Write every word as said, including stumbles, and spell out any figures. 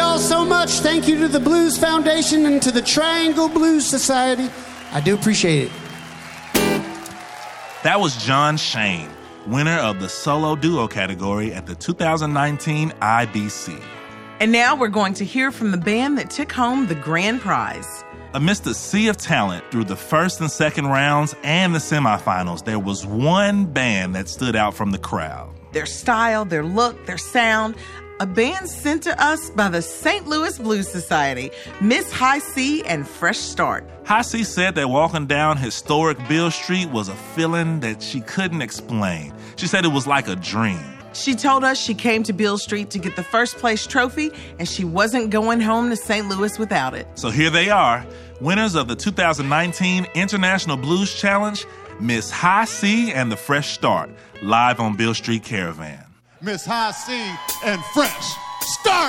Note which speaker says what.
Speaker 1: all so much. Thank you to the Blues Foundation and to the Triangle Blues Society. I do appreciate it.
Speaker 2: That was John Shane, winner of the solo duo category at the two thousand nineteen I B C.
Speaker 3: And now we're going to hear from the band that took home the grand prize.
Speaker 2: Amidst a sea of talent through the first and second rounds and the semifinals, there was one band that stood out from the crowd.
Speaker 3: Their style, their look, their sound, a band sent to us by the Saint Louis Blues Society, Miss High C and Fresh Start.
Speaker 2: High C said that walking down historic Beale Street was a feeling that she couldn't explain. She said it was like a dream.
Speaker 3: She told us she came to Beale Street to get the first place trophy, and she wasn't going home to Saint Louis without it.
Speaker 2: So here they are, winners of the two thousand nineteen International Blues Challenge, Miss High C and the Fresh Start, live on Beale Street Caravan.
Speaker 4: Miss High C and Fresh Start!